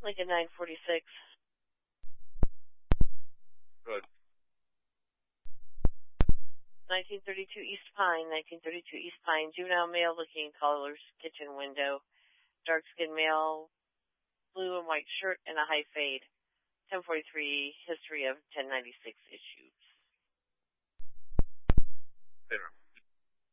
Lincoln 946. Good. 1932 East Pine, 1932 East Pine, juvenile male looking colors, kitchen window, dark skinned male, blue and white shirt and a high fade. 1043, history of 1096 issues. Dinner.